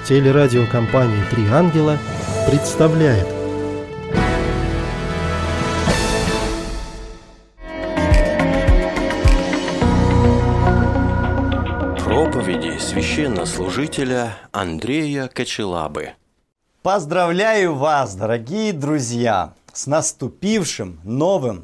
Телерадиокомпания «Три ангела» представляет. Проповеди священнослужителя Андрея Кочелабы. Поздравляю вас, дорогие друзья, с наступившим новым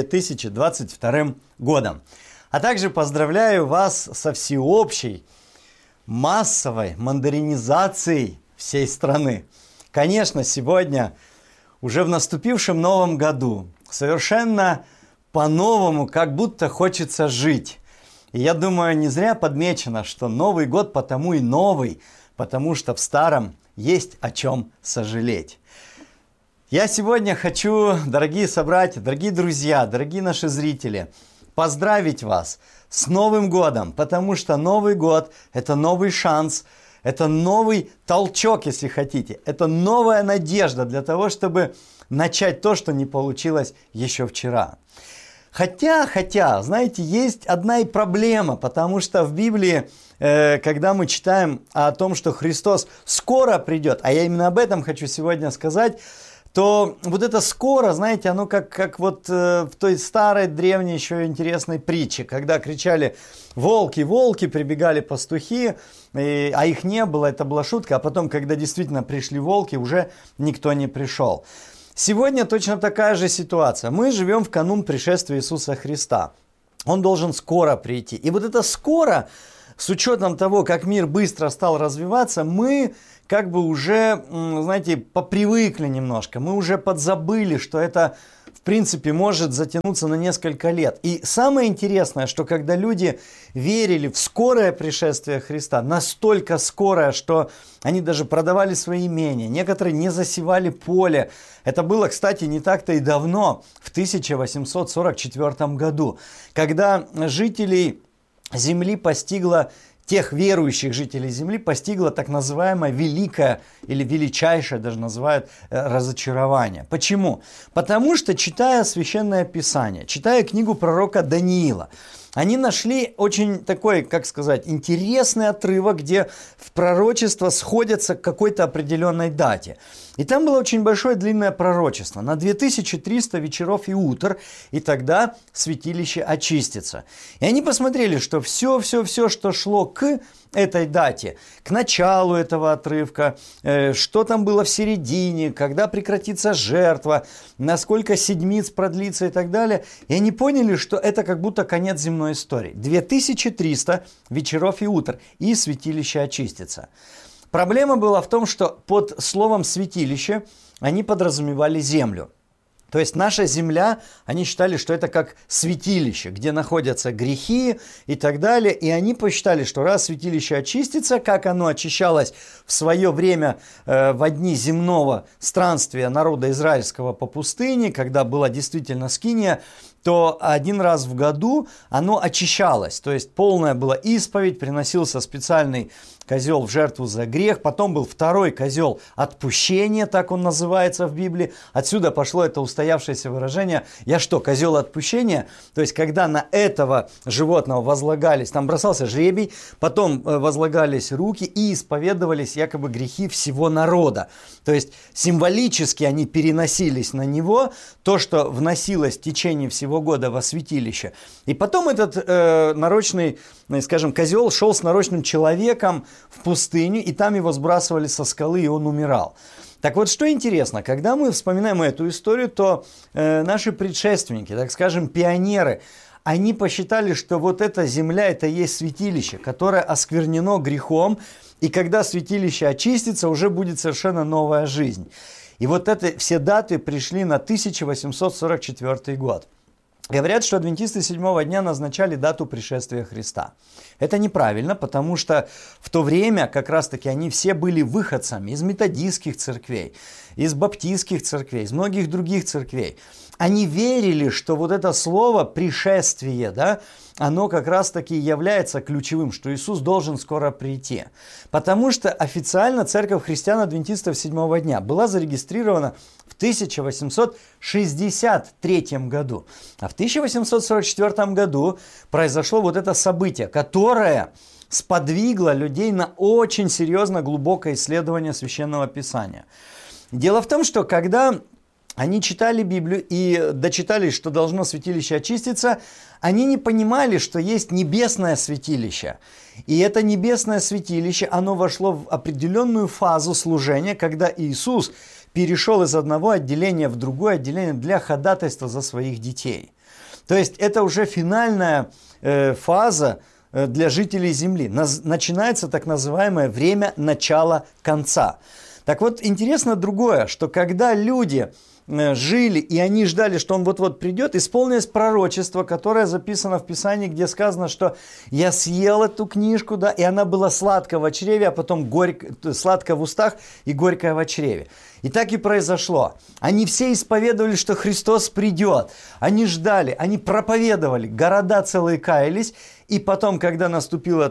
2022 годом. А также поздравляю вас со всеобщей массовой мандаринизацией всей страны. Конечно, сегодня, уже в наступившем новом году, совершенно по-новому, как будто хочется жить. И я думаю, не зря подмечено, что Новый год потому и новый, потому что в старом есть о чем сожалеть. Я сегодня хочу, дорогие собратья, дорогие друзья, дорогие наши зрители, поздравить вас с Новым годом, потому что Новый год – это новый шанс, это новый толчок, если хотите, это новая надежда для того, чтобы начать то, что не получилось еще вчера. Хотя, знаете, есть одна и проблема, потому что в Библии, когда мы читаем о том, что Христос скоро придет, а я именно об этом хочу сегодня сказать, то вот это скоро, знаете, оно как вот в той старой древней еще интересной притче, когда кричали «волки, волки», прибегали пастухи, а их не было, это была шутка, а потом, когда действительно пришли волки, уже никто не пришел. Сегодня точно такая же ситуация. Мы живем в канун пришествия Иисуса Христа. Он должен скоро прийти. И вот это скоро, с учетом того, как мир быстро стал развиваться, мы как бы уже, знаете, попривыкли немножко. Мы уже подзабыли, что это, в принципе, может затянуться на несколько лет. И самое интересное, что когда люди верили в скорое пришествие Христа, настолько скорое, что они даже продавали свои имения, некоторые не засевали поле. Это было, кстати, не так-то и давно, в 1844 году, когда жителей земли постигла, тех верующих жителей земли постигло так называемое великое или величайшее, даже называют, разочарование. Почему? Потому что, читая Священное Писание, читая книгу пророка Даниила, они нашли очень такой, как сказать, интересный отрывок, где в пророчество сходятся к какой-то определенной дате. И там было очень большое длинное пророчество на 2300 вечеров и утр, и тогда святилище очистится. И они посмотрели, что все, что шло к этой дате, к началу этого отрывка, что там было в середине, когда прекратится жертва, насколько седмиц продлится и так далее. И они поняли, что это как будто конец земной истории. 2300 вечеров и утр, и святилище очистится. Проблема была в том, что под словом «святилище» они подразумевали землю. То есть наша земля, они считали, что это как святилище, где находятся грехи и так далее. И они посчитали, что раз святилище очистится, как оно очищалось в свое время во дни земного странствия народа израильского по пустыне, когда была действительно скиния, то один раз в году оно очищалось. То есть полная была исповедь, приносился специальный козел в жертву за грех, потом был второй козел отпущения, так он называется в Библии. Отсюда пошло это устоявшееся выражение «я что, козел отпущения?». То есть, когда на этого животного возлагались, там бросался жребий, потом возлагались руки и исповедовались якобы грехи всего народа. То есть, символически они переносились на него, то, что вносилось в течение всего года во святилище. И потом этот нарочный, скажем, козел шел с нарочным человеком в пустыню, и там его сбрасывали со скалы, и он умирал. Так вот, что интересно, когда мы вспоминаем эту историю, то наши предшественники, так скажем, пионеры, они посчитали, что вот эта земля, это и есть святилище, которое осквернено грехом, и когда святилище очистится, уже будет совершенно новая жизнь. И вот это все даты пришли на 1844 год. Говорят, что адвентисты седьмого дня назначали дату пришествия Христа. Это неправильно, потому что в то время как раз-таки они все были выходцами из методистских церквей, из баптистских церквей, из многих других церквей. Они верили, что вот это слово «пришествие», да, оно как раз-таки является ключевым, что Иисус должен скоро прийти. Потому что официально Церковь христиан-адвентистов седьмого дня была зарегистрирована в 1863 году. А в 1844 году произошло вот это событие, которое сподвигло людей на очень серьезно глубокое исследование Священного Писания. Дело в том, что когда они читали Библию и дочитались, что должно святилище очиститься, они не понимали, что есть небесное святилище. И это небесное святилище, оно вошло в определенную фазу служения, когда Иисус перешел из одного отделения в другое отделение для ходатайства за своих детей. То есть это уже финальная фаза для жителей земли. Начинается так называемое время начала конца. Так вот, интересно другое, что когда люди жили, и они ждали, что он вот-вот придет, исполнилось пророчество, которое записано в Писании, где сказано, что я съел эту книжку, да, и она была сладкая в чреве, а потом сладкая в устах и горькая в чреве. И так и произошло. Они все исповедовали, что Христос придет. Они ждали, они проповедовали, города целые каялись. И потом, когда наступила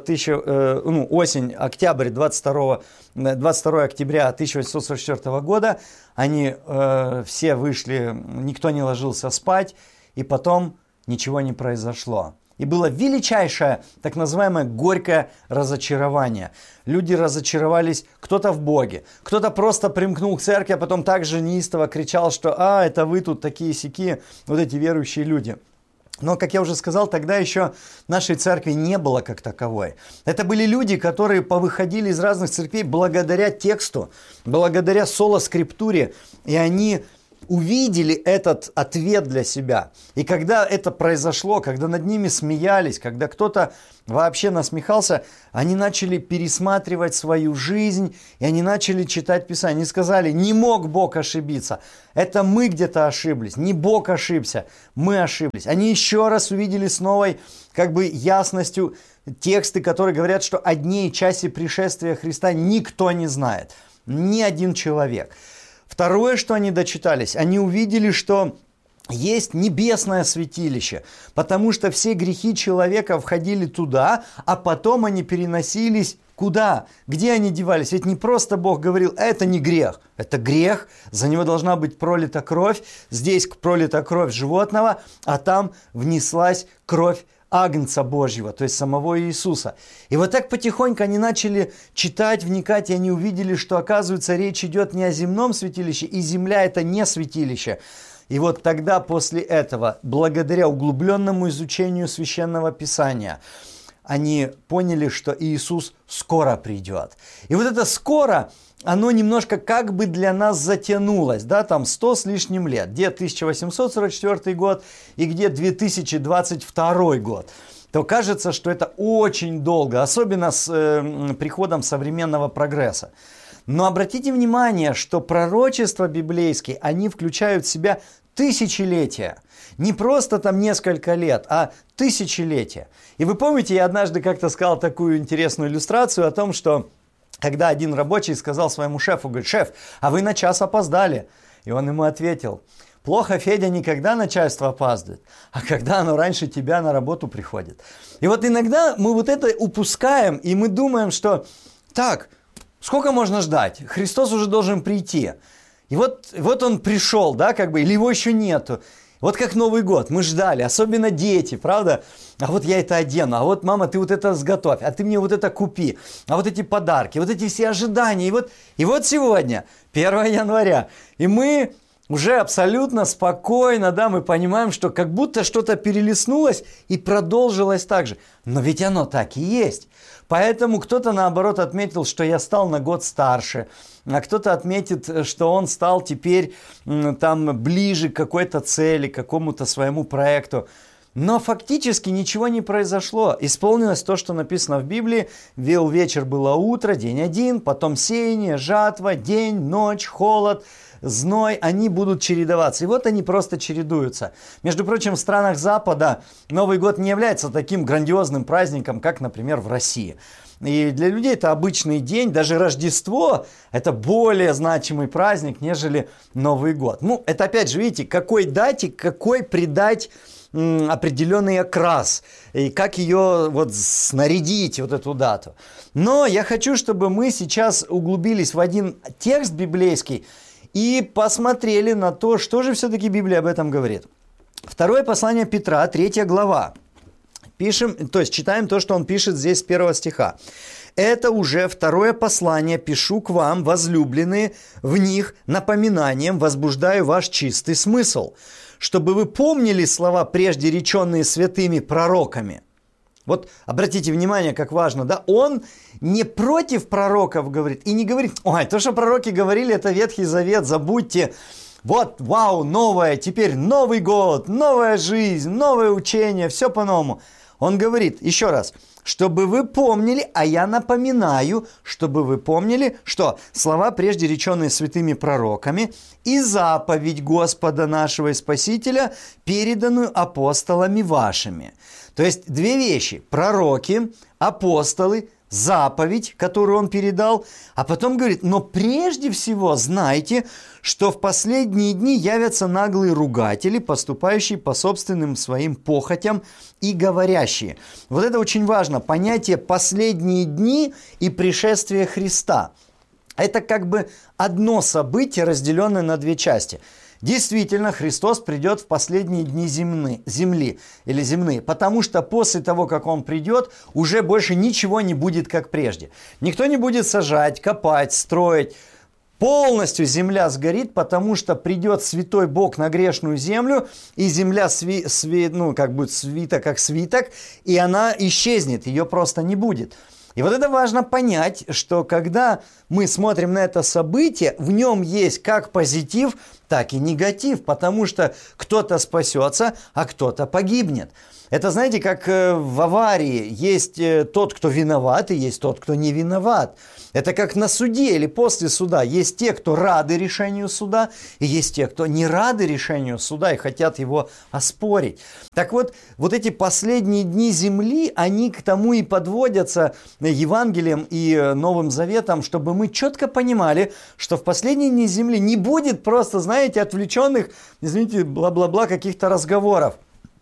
осень, октябрь, 22 октября 1844 года, они все вышли, никто не ложился спать, и потом ничего не произошло. И было величайшее, так называемое, горькое разочарование. Люди разочаровались, кто-то в Боге, кто-то просто примкнул к церкви, а потом также неистово кричал, что это вы тут такие-сяки, вот эти верующие люди. Но, как я уже сказал, тогда еще нашей церкви не было как таковой. Это были люди, которые повыходили из разных церквей благодаря тексту, благодаря соло-скриптуре, и они увидели этот ответ для себя. И когда это произошло, когда над ними смеялись, когда кто-то вообще насмехался, они начали пересматривать свою жизнь, и они начали читать Писание. Они сказали, не мог Бог ошибиться, это мы где-то ошиблись, не Бог ошибся, мы ошиблись. Они еще раз увидели с новой ясностью тексты, которые говорят, что о дне и часе пришествия Христа никто не знает, ни один человек. Второе, что они дочитались, они увидели, что есть небесное святилище, потому что все грехи человека входили туда, а потом они переносились куда? Где они девались? Ведь не просто Бог говорил, это не грех, это грех, за него должна быть пролита кровь, здесь пролита кровь животного, а там внеслась кровь Агнца Божьего, то есть самого Иисуса. И вот так потихоньку они начали читать, вникать, и они увидели, что, оказывается, речь идет не о земном святилище, и земля – это не святилище. И вот тогда, после этого, благодаря углубленному изучению Священного Писания, они поняли, что Иисус скоро придет. И вот это «скоро», оно немножко как бы для нас затянулось, да, там 100 с лишним лет, где 1844 год и где 2022 год, то кажется, что это очень долго, особенно с приходом современного прогресса. Но обратите внимание, что пророчества библейские, они включают в себя тысячелетия. Не просто там несколько лет, а тысячелетия. И вы помните, я однажды как-то сказал такую интересную иллюстрацию о том, что когда один рабочий сказал своему шефу, говорит, шеф, а вы на час опоздали. И он ему ответил, плохо, Федя, никогда начальство опаздывает, а когда оно раньше тебя на работу приходит. И вот иногда мы вот это упускаем, и мы думаем, что так, сколько можно ждать? Христос уже должен прийти. И вот он пришел, да, или его еще нету. Вот как Новый год, мы ждали, особенно дети, правда? А вот я это одену, а вот, мама, ты вот это сготовь, а ты мне вот это купи, а вот эти подарки, вот эти все ожидания. И вот сегодня, 1 января, и мы уже абсолютно спокойно, да, мы понимаем, что как будто что-то перелеснулось и продолжилось так же. Но ведь оно так и есть. Поэтому кто-то, наоборот, отметил, что я стал на год старше, а кто-то отметит, что он стал теперь там ближе к какой-то цели, к какому-то своему проекту. Но фактически ничего не произошло. Исполнилось то, что написано в Библии. Вел вечер, было утро, день один, потом сеяние, жатва, день, ночь, холод, зной, они будут чередоваться. И вот они просто чередуются. Между прочим, в странах Запада Новый год не является таким грандиозным праздником, как, например, в России. И для людей это обычный день, даже Рождество – это более значимый праздник, нежели Новый год. Ну, это опять же, видите, какой дате, какой придать определенный окрас, и как ее вот снарядить, вот эту дату. Но я хочу, чтобы мы сейчас углубились в один текст библейский и посмотрели на то, что же все-таки Библия об этом говорит. Второе послание Петра, 3 глава. читаем то, что он пишет здесь с 1 стиха. «Это уже второе послание пишу к вам, возлюбленные, в них напоминанием возбуждаю ваш чистый смысл, чтобы вы помнили слова, прежде реченные святыми пророками». Вот обратите внимание, как важно, да, он не против пророков говорит и не говорит, ой, то, что пророки говорили, это Ветхий Завет, забудьте, вот, вау, новое, теперь Новый год, новая жизнь, новое учение, все по-новому. Он говорит, еще раз, чтобы вы помнили, а я напоминаю, чтобы вы помнили, что слова, прежде реченные святыми пророками, и заповедь Господа нашего и Спасителя, переданную апостолами вашими. То есть две вещи: пророки, апостолы, заповедь, которую он передал, а потом говорит, но прежде всего знайте, что в последние дни явятся наглые ругатели, поступающие по собственным своим похотям и говорящие. Вот это очень важно, понятие «последние дни» и «пришествие Христа». Это как бы одно событие, разделенное на две части. Действительно, Христос придет в последние дни земные, потому что после того, как Он придет, уже больше ничего не будет, как прежде. Никто не будет сажать, копать, строить. Полностью земля сгорит, потому что придет святой Бог на грешную землю, и земля свита как свиток, и она исчезнет, ее просто не будет. И вот это важно понять, что когда мы смотрим на это событие, в нем есть как позитив, так и негатив, потому что кто-то спасется, а кто-то погибнет. Это, знаете, как в аварии есть тот, кто виноват, и есть тот, кто не виноват. Это как на суде или после суда. Есть те, кто рады решению суда, и есть те, кто не рады решению суда и хотят его оспорить. Так вот, вот эти последние дни земли, они к тому и подводятся Евангелием и Новым Заветом, чтобы мы четко понимали, что в последние дни земли не будет просто, знаете, отвлеченных, извините, бла-бла-бла каких-то разговоров.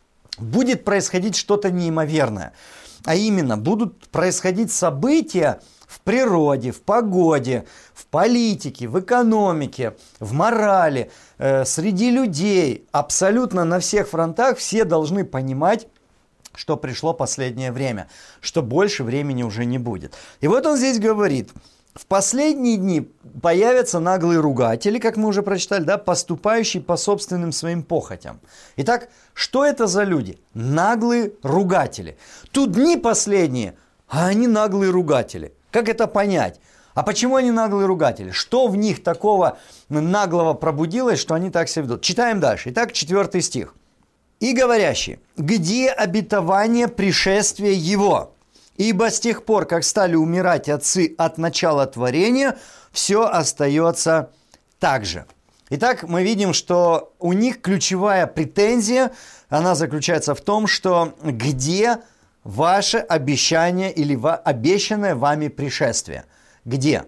Будет происходить что-то неимоверное. А именно, будут происходить события в природе, в погоде, в политике, в экономике, в морали, среди людей. Абсолютно на всех фронтах все должны понимать, что пришло последнее время, что больше времени уже не будет. И вот он здесь говорит: в последние дни появятся наглые ругатели, как мы уже прочитали, да, поступающие по собственным своим похотям. Итак, что это за люди? Наглые ругатели. Тут дни последние, а они наглые ругатели. Как это понять? А почему они наглые ругатели? Что в них такого наглого пробудилось, что они так себя ведут? Читаем дальше. Итак, 4 стих. «И говорящие, где обетование пришествия его? Ибо с тех пор, как стали умирать отцы от начала творения, все остается так же». Итак, мы видим, что у них ключевая претензия, она заключается в том, что где ваше обещание или обещанное вами пришествие? Где?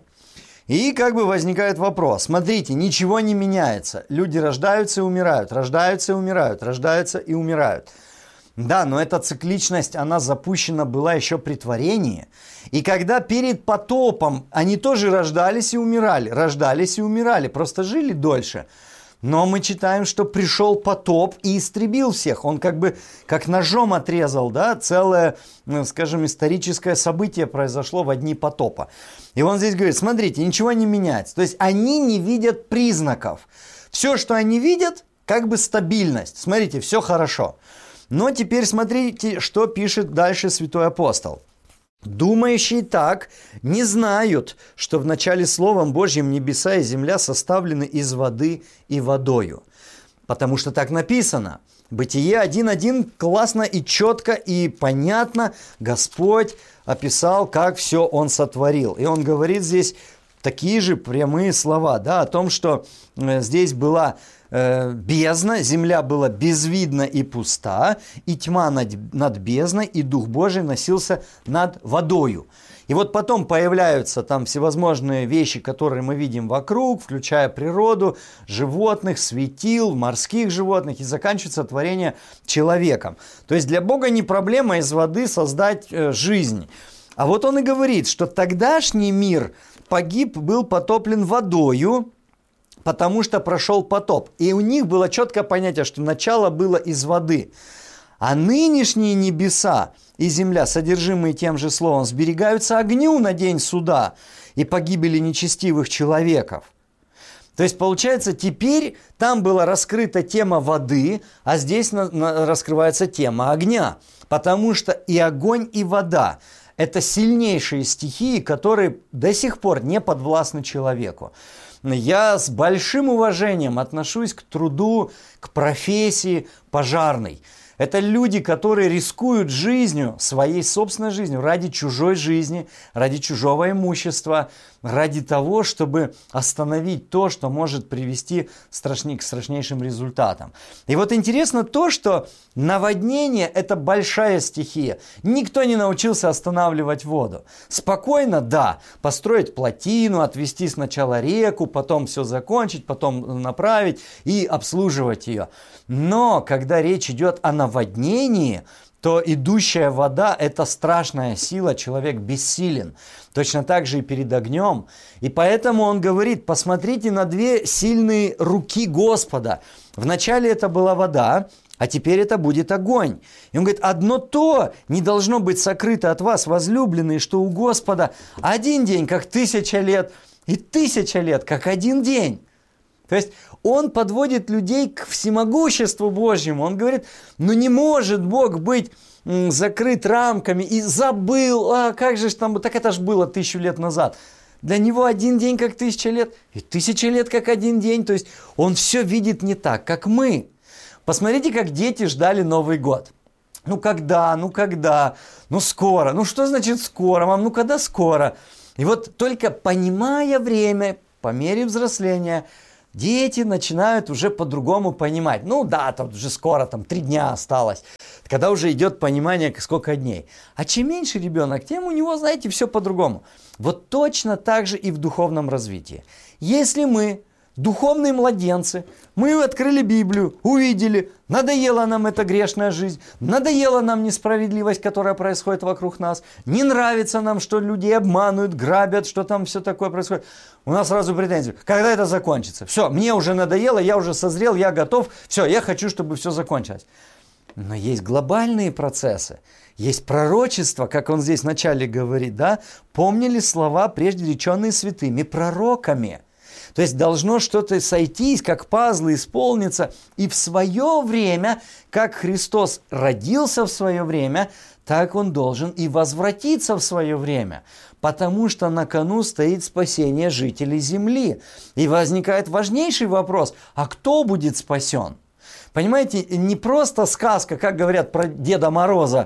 И как бы возникает вопрос. Смотрите, ничего не меняется. Люди рождаются и умирают, рождаются и умирают, рождаются и умирают. Да, но эта цикличность, она запущена была еще при творении. И когда перед потопом они тоже рождались и умирали, просто жили дольше. Но мы читаем, что пришел потоп и истребил всех. Он как бы как ножом отрезал, да, целое, скажем, историческое событие произошло во дни потопа. И он здесь говорит, смотрите, ничего не меняется. То есть они не видят признаков. Все, что они видят, как бы стабильность. Смотрите, все хорошо. Но теперь смотрите, что пишет дальше святой апостол. «Думающие так не знают, что в начале Словом Божьим небеса и земля составлены из воды и водою». Потому что так написано. Бытие 1.1 классно и четко и понятно Господь описал, как все Он сотворил. И Он говорит здесь такие же прямые слова, да, о том, что здесь была бездна, земля была безвидна и пуста, и тьма над бездной, и Дух Божий носился над водою. И вот потом появляются там всевозможные вещи, которые мы видим вокруг, включая природу, животных, светил, морских животных, и заканчивается творение человеком. То есть для Бога не проблема из воды создать жизнь. А вот Он и говорит, что тогдашний мир погиб, был потоплен водою, потому что прошел потоп. И у них было четкое понятие, что начало было из воды. А нынешние небеса и земля, содержимые тем же словом, сберегаются огню на день суда и погибели нечестивых человеков. То есть, получается, теперь там была раскрыта тема воды, а здесь раскрывается тема огня. Потому что и огонь, и вода – это сильнейшие стихии, которые до сих пор не подвластны человеку. Я с большим уважением отношусь к труду, к профессии пожарной. Это люди, которые рискуют жизнью, своей собственной жизнью, ради чужой жизни, ради чужого имущества, ради того, чтобы остановить то, что может привести к страшнейшим результатам. И вот интересно то, что наводнение – это большая стихия. Никто не научился останавливать воду. Спокойно, да, построить плотину, отвести сначала реку, потом все закончить, потом направить и обслуживать ее. Но когда речь идет о наводнении, то идущая вода – это страшная сила, человек бессилен. Точно так же и перед огнем. И поэтому он говорит, посмотрите на две сильные руки Господа. Вначале это была вода, а теперь это будет огонь. И он говорит, одно то не должно быть сокрыто от вас, возлюбленные, что у Господа один день, как 1000 лет, и 1000 лет, как один день. То есть он подводит людей к всемогуществу Божьему. Он говорит, ну не может Бог быть закрыт рамками и забыл, как же там, так это ж было 1000 лет назад. Для него один день как 1000 лет, и 1000 лет как один день. То есть он все видит не так, как мы. Посмотрите, как дети ждали Новый год. Ну когда, ну скоро. Ну что значит скоро, мам, ну когда скоро? И вот только понимая время, по мере взросления, дети начинают уже по-другому понимать. Ну да, там уже скоро, 3 дня осталось. Когда уже идет понимание, сколько дней. А чем меньше ребенок, тем у него, знаете, все по-другому. Вот точно так же и в духовном развитии. Если мы, духовные младенцы, мы открыли Библию, увидели, надоела нам эта грешная жизнь, надоела нам несправедливость, которая происходит вокруг нас, не нравится нам, что людей обманывают, грабят, что там все такое происходит. У нас сразу претензии. Когда это закончится? Все, мне уже надоело, я уже созрел, я готов, все, я хочу, чтобы все закончилось. Но есть глобальные процессы, есть пророчество, как он здесь вначале говорит, да? Помнили слова, прежде реченные святыми пророками. То есть должно что-то сойтись, как пазлы исполниться. И в свое время, как Христос родился в свое время, так Он должен и возвратиться в свое время. Потому что на кону стоит спасение жителей земли. И возникает важнейший вопрос, а кто будет спасен? Понимаете, не просто сказка, как говорят про Деда Мороза.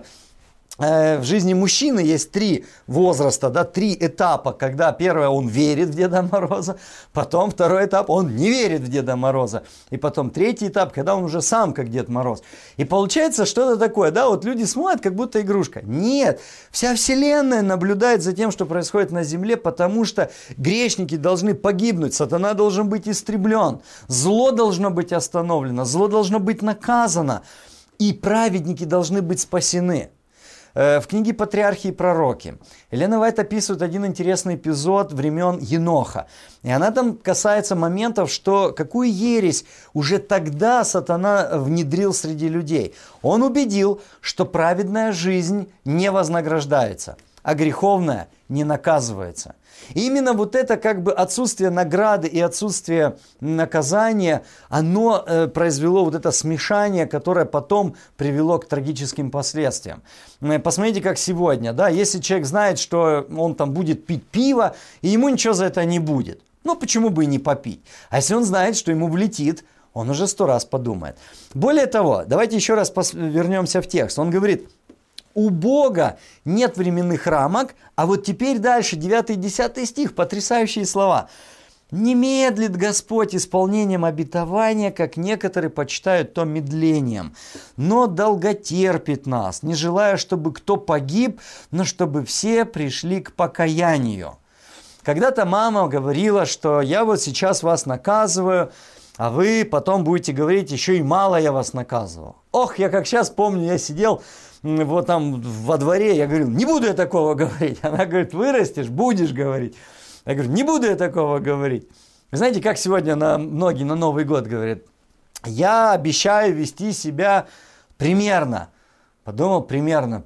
В жизни мужчины есть 3 возраста, 3 этапа, когда первое он верит в Деда Мороза, потом второй этап он не верит в Деда Мороза, и потом 3-й этап, когда он уже сам как Дед Мороз. И получается что-то такое, вот люди смотрят, как будто игрушка. Нет, вся вселенная наблюдает за тем, что происходит на земле, потому что грешники должны погибнуть, сатана должен быть истреблен, зло должно быть остановлено, зло должно быть наказано, и праведники должны быть спасены. В книге «Патриархи и пророки» Елена Вайт описывает один интересный эпизод времен Еноха. И она там касается моментов, что какую ересь уже тогда сатана внедрил среди людей. Он убедил, что праведная жизнь не вознаграждается, а греховная не наказывается. И именно вот это отсутствие награды и отсутствие наказания, оно произвело вот это смешание, которое потом привело к трагическим последствиям. Посмотрите, как сегодня, если человек знает, что он там будет пить пиво, и ему ничего за это не будет, почему бы и не попить? А если он знает, что ему влетит, он уже 100 раз подумает. Более того, давайте еще раз вернемся в текст. Он говорит, у Бога нет временных рамок, а вот теперь дальше, 9 и 10 стих, потрясающие слова. «Не медлит Господь исполнением обетования, как некоторые почитают то медлением, но долготерпит нас, не желая, чтобы кто погиб, но чтобы все пришли к покаянию». Когда-то мама говорила, что я вот сейчас вас наказываю, а вы потом будете говорить, еще и мало я вас наказывал. Ох, я как сейчас помню, я сидел вот там во дворе, я говорил, не буду я такого говорить. Она говорит, вырастешь, будешь говорить. Я говорю, не буду я такого говорить. Вы знаете, как сегодня многие на Новый год говорят, я обещаю вести себя примерно. Подумал, примерно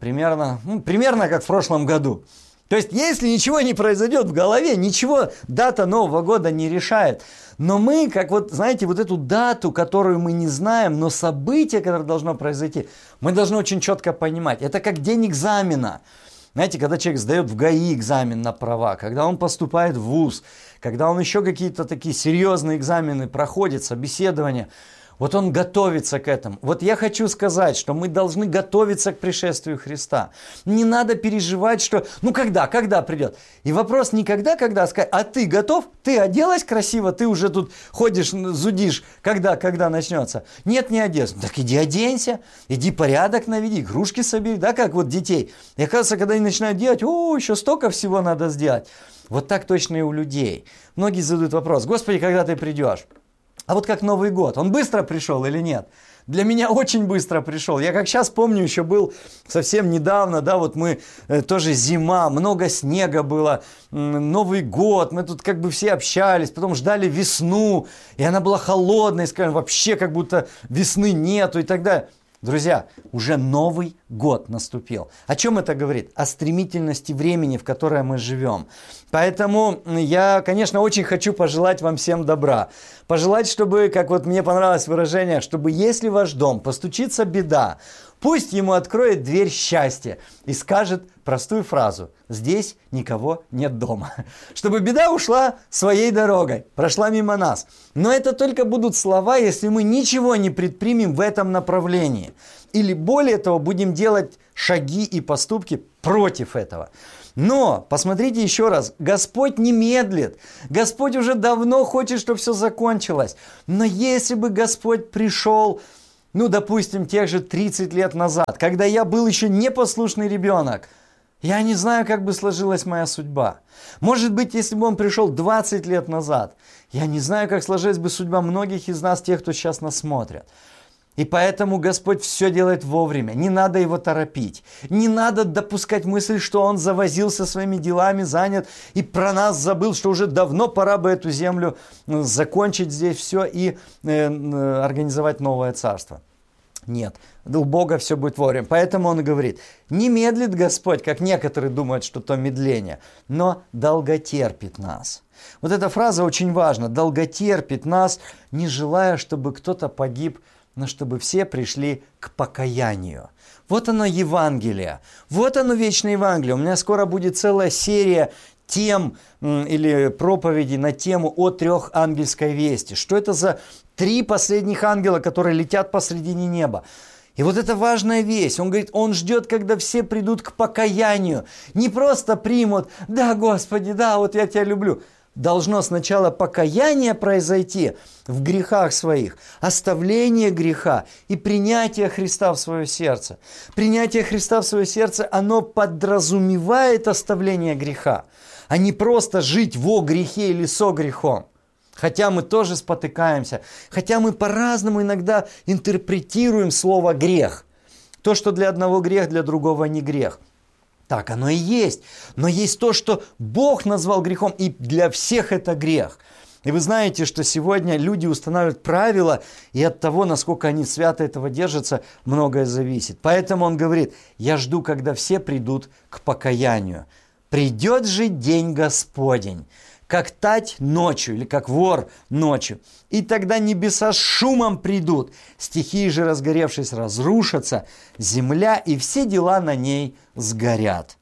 как в прошлом году. То есть, если ничего не произойдет в голове, ничего дата Нового года не решает. Но мы, как вот, знаете, вот эту дату, которую мы не знаем, но событие, которое должно произойти, мы должны очень четко понимать. Это как день экзамена. Знаете, когда человек сдает в ГАИ экзамен на права, когда он поступает в вуз, когда он еще какие-то такие серьезные экзамены проходит, собеседования, вот он готовится к этому. Вот я хочу сказать, что мы должны готовиться к пришествию Христа. Не надо переживать, что когда придет. И вопрос не когда, сказать, а ты готов? Ты оделась красиво? Ты уже тут ходишь, зудишь, когда начнется? Нет, не оделась. Так иди оденься, иди порядок наведи, игрушки собери, да, как вот детей. И оказывается, когда они начинают делать, еще столько всего надо сделать. Вот так точно и у людей. Многие задают вопрос, Господи, когда ты придешь? А вот как Новый год, он быстро пришел или нет? Для меня очень быстро пришел. Я как сейчас помню, еще был совсем недавно, да, вот мы тоже зима, много снега было, Новый год, мы тут как бы все общались, потом ждали весну, и она была холодной, скажем, вообще как будто весны нету и так далее. Друзья, уже Новый год наступил. О чем это говорит? О стремительности времени, в которое мы живем. Поэтому я, конечно, очень хочу пожелать вам всем добра. Пожелать, чтобы, как вот мне понравилось выражение, чтобы если в ваш дом постучится беда, пусть ему откроет дверь счастья и скажет простую фразу: «Здесь никого нет дома». Чтобы беда ушла своей дорогой, прошла мимо нас. Но это только будут слова, если мы ничего не предпримем в этом направлении. Или более того, будем делать шаги и поступки против этого. Но, посмотрите еще раз, Господь не медлит. Господь уже давно хочет, чтобы все закончилось. Но если бы Господь пришел, допустим, тех же 30 лет назад, когда я был еще непослушный ребенок, я не знаю, как бы сложилась моя судьба. Может быть, если бы он пришел 20 лет назад, я не знаю, как сложилась бы судьба многих из нас, тех, кто сейчас нас смотрит. И поэтому Господь все делает вовремя. Не надо его торопить. Не надо допускать мысль, что он завозился своими делами, занят и про нас забыл, что уже давно пора бы эту землю закончить здесь все и организовать новое царство. Нет, у Бога все будет вовремя. Поэтому он говорит, не медлит Господь, как некоторые думают, что то медление, но долготерпит нас. Вот эта фраза очень важна. Долготерпит нас, не желая, чтобы кто-то погиб, но чтобы все пришли к покаянию. Вот оно Евангелие, вот оно вечное Евангелие. У меня скоро будет целая серия тем или проповедей на тему о 3 ангельской вести. Что это за 3 последних ангела, которые летят посредине неба? И вот это важная весть. Он говорит, он ждет, когда все придут к покаянию. Не просто примут, да, Господи, да, вот я тебя люблю. Должно сначала покаяние произойти в грехах своих, оставление греха и принятие Христа в свое сердце. Принятие Христа в свое сердце, оно подразумевает оставление греха, а не просто жить во грехе или со грехом. Хотя мы тоже спотыкаемся, хотя мы по-разному иногда интерпретируем слово «грех». То, что для одного грех, для другого не грех. Так оно и есть. Но есть то, что Бог назвал грехом, и для всех это грех. И вы знаете, что сегодня люди устанавливают правила, и от того, насколько они свято этого держатся, многое зависит. Поэтому он говорит, я жду, когда все придут к покаянию. Придет же день Господень, как тать ночью, или как вор ночью. И тогда небеса с шумом придут, стихии же, разгоревшись, разрушатся, земля и все дела на ней сгорят.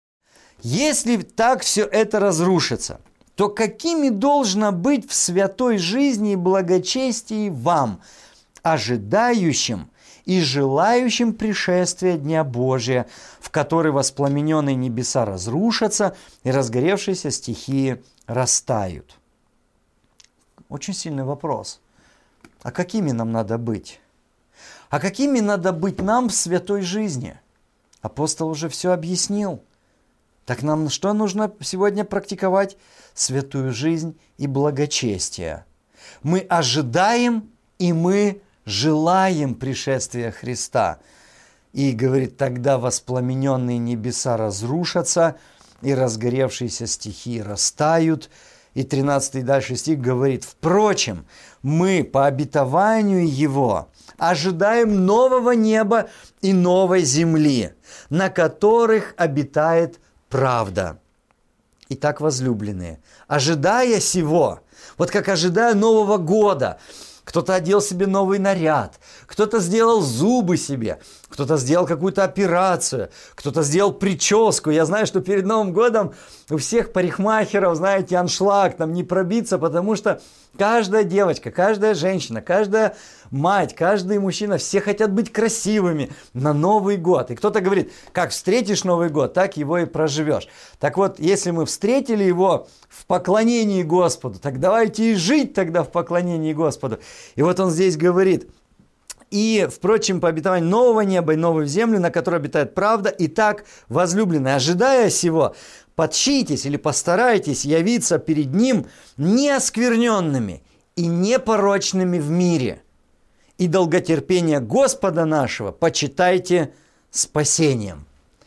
Если так все это разрушится, то какими должно быть в святой жизни и благочестии вам, ожидающим и желающим пришествия Дня Божия, в который воспламененные небеса разрушатся и разгоревшиеся стихии растают? Очень сильный вопрос. А какими нам надо быть? А какими надо быть нам в святой жизни? Апостол уже все объяснил. Так нам что нужно сегодня практиковать? Святую жизнь и благочестие. Мы ожидаем и мы желаем пришествия Христа. И говорит, тогда воспламененные небеса разрушатся, и разгоревшиеся стихии растают, И 13 дальше стих говорит: «Впрочем, мы по обетованию Его ожидаем нового неба и новой земли, на которых обитает правда». Итак, возлюбленные, ожидая сего, вот как ожидая Нового года, кто-то одел себе новый наряд, кто-то сделал зубы себе, кто-то сделал какую-то операцию, кто-то сделал прическу. Я знаю, что перед Новым годом у всех парикмахеров, знаете, аншлаг, там не пробиться, потому что каждая девочка, каждая женщина, каждая мать, каждый мужчина, все хотят быть красивыми на Новый год. И кто-то говорит: как встретишь Новый год, так его и проживешь. Так вот, если мы встретили его в поклонении Господу, так давайте и жить тогда в поклонении Господу. И вот он здесь говорит: «И, впрочем, по обетованию нового неба и новой земли, на которой обитает правда, итак, возлюбленные, ожидая сего, подчитесь или постарайтесь явиться перед Ним неоскверненными и непорочными в мире. И долготерпение Господа нашего почитайте спасением».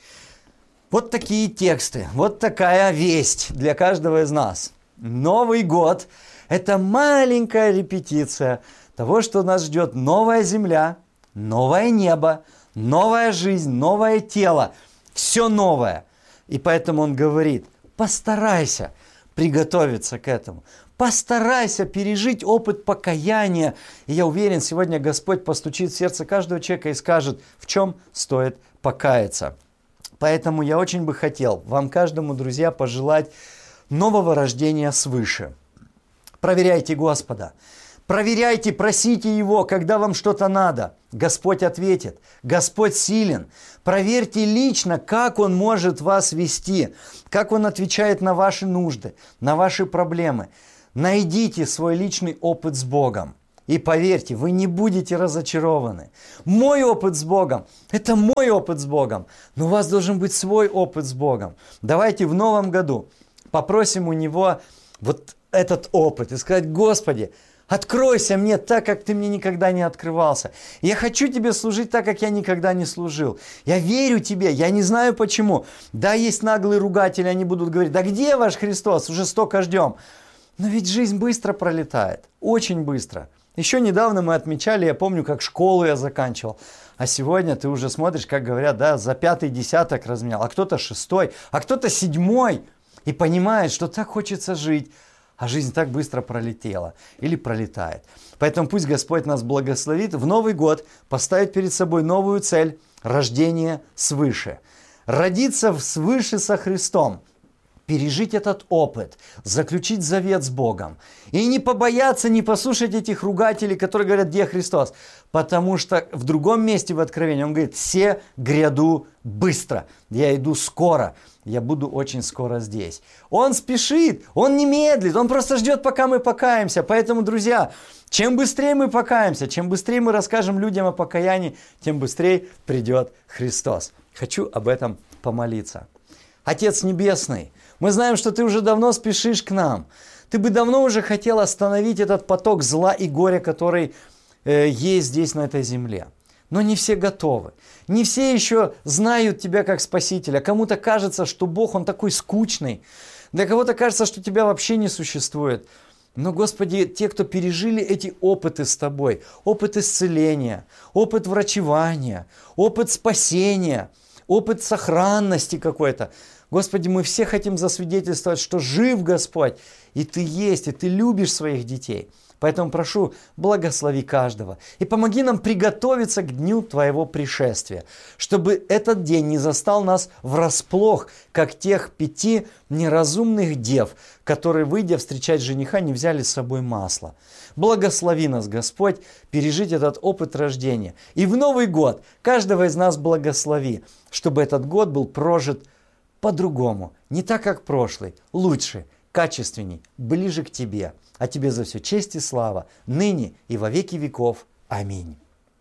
Вот такие тексты, вот такая весть для каждого из нас. Новый год – это маленькая репетиция того, что нас ждет новая земля, новое небо, новая жизнь, новое тело. Все новое. И поэтому он говорит: постарайся приготовиться к этому. Постарайся пережить опыт покаяния. И я уверен, сегодня Господь постучит в сердце каждого человека и скажет, в чем стоит покаяться. Поэтому я очень бы хотел вам каждому, друзья, пожелать нового рождения свыше. Проверяйте Господа. Проверяйте, просите Его, когда вам что-то надо. Господь ответит. Господь силен. Проверьте лично, как Он может вас вести, как Он отвечает на ваши нужды, на ваши проблемы. Найдите свой личный опыт с Богом. И поверьте, вы не будете разочарованы. Мой опыт с Богом – это мой опыт с Богом. Но у вас должен быть свой опыт с Богом. Давайте в новом году попросим у Него вот этот опыт и сказать: Господи, откройся мне так, как Ты мне никогда не открывался. Я хочу Тебе служить так, как я никогда не служил. Я верю Тебе, я не знаю почему. Да, есть наглые ругатели, они будут говорить: да где ваш Христос, уже столько ждем. Но ведь жизнь быстро пролетает, очень быстро. Еще недавно мы отмечали, я помню, как школу я заканчивал. А сегодня ты уже смотришь, как говорят, да, за 5-й десяток разменял, а кто-то 6-й, а кто-то 7-й. И понимает, что так хочется жить, а жизнь так быстро пролетела или пролетает. Поэтому пусть Господь нас благословит в Новый год поставить перед собой новую цель – рождение свыше. Родиться свыше со Христом. Пережить этот опыт, заключить завет с Богом. И не побояться, не послушать этих ругателей, которые говорят: где Христос? Потому что в другом месте в Откровении он говорит: все гряду быстро, я иду скоро, я буду очень скоро здесь. Он спешит, он не медлит, он просто ждет, пока мы покаемся. Поэтому, друзья, чем быстрее мы покаемся, чем быстрее мы расскажем людям о покаянии, тем быстрее придет Христос. Хочу об этом помолиться. Отец Небесный, мы знаем, что Ты уже давно спешишь к нам. Ты бы давно уже хотел остановить этот поток зла и горя, который есть здесь, на этой земле. Но не все готовы. Не все еще знают Тебя как Спасителя. Кому-то кажется, что Бог, Он такой скучный. Для кого-то кажется, что Тебя вообще не существует. Но, Господи, те, кто пережили эти опыты с Тобой, опыт исцеления, опыт врачевания, опыт спасения, опыт сохранности какой-то. Господи, мы все хотим засвидетельствовать, что жив Господь, и Ты есть, и Ты любишь своих детей. Поэтому прошу, благослови каждого и помоги нам приготовиться к дню Твоего пришествия, чтобы этот день не застал нас врасплох, как тех 5 неразумных дев, которые, выйдя встречать жениха, не взяли с собой масла. Благослови нас, Господь, пережить этот опыт рождения. И в Новый год каждого из нас благослови, чтобы этот год был прожит по-другому, не так, как прошлый, лучше, качественней, ближе к Тебе. А Тебе за все честь и слава, ныне и во веки веков. Аминь.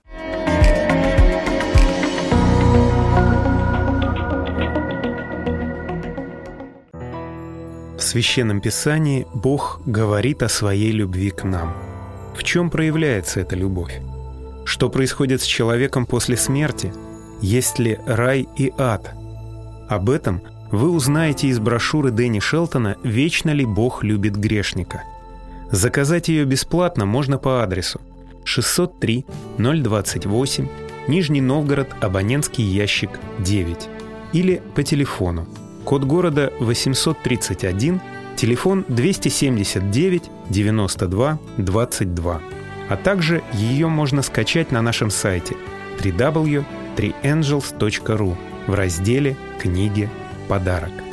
В Священном Писании Бог говорит о своей любви к нам. В чем проявляется эта любовь? Что происходит с человеком после смерти? Есть ли рай и ад? Об этом вы узнаете из брошюры Дэнни Шелтона «Вечно ли Бог любит грешника?». Заказать ее бесплатно можно по адресу 603 028, Нижний Новгород, абонентский ящик 9, или по телефону, код города 831, телефон 279 92 22. А также ее можно скачать на нашем сайте www.3angels.ru в разделе «Книги. Подарок».